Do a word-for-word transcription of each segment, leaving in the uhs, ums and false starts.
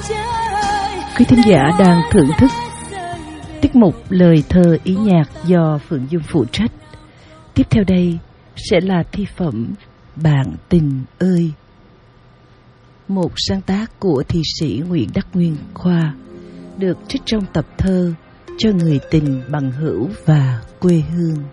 Quý thính giả đang thưởng thức tiết mục lời thơ ý nhạc do Phượng Dung phụ trách. Tiếp theo đây sẽ là thi phẩm Bạn Tình Ơi, một sáng tác của thi sĩ Nguyễn Đắc Nguyên Khoa, được trích trong tập thơ Cho Người Tình Bằng Hữu và Quê Hương.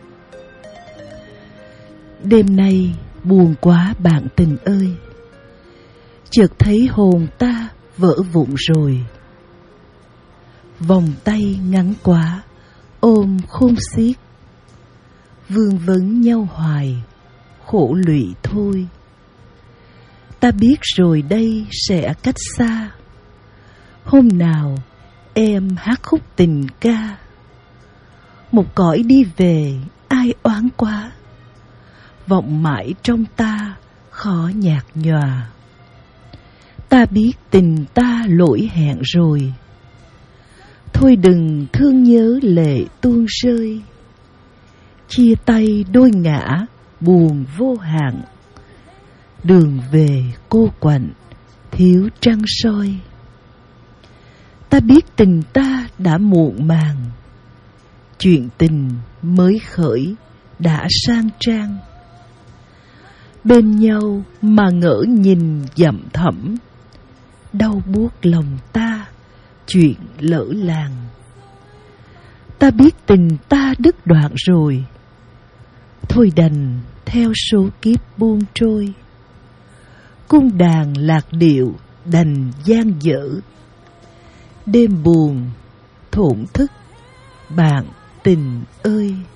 Đêm nay buồn quá bạn tình ơi, chợt thấy hồn ta vỡ vụn rồi. Vòng tay ngắn quá ôm khôn xiết, vương vấn nhau hoài khổ lụy thôi. Ta biết rồi đây sẽ cách xa, hôm nào em hát khúc tình ca. Một cõi đi về ai oán quá, vọng mãi trong ta khó nhạt nhòa. Ta biết tình ta lỗi hẹn rồi, thôi đừng thương nhớ lệ tuôn rơi. Chia tay đôi ngã buồn vô hạn, đường về cô quạnh thiếu trăng soi. Ta biết tình ta đã muộn màng, chuyện tình mới khởi đã sang trang. Bên nhau mà ngỡ nhìn dặm thẳm, đau buốt lòng ta chuyện lỡ làng. Ta biết tình ta đứt đoạn rồi, thôi đành theo số kiếp buông trôi. Cung đàn lạc điệu đành gian dở, đêm buồn thổn thức bạn tình ơi.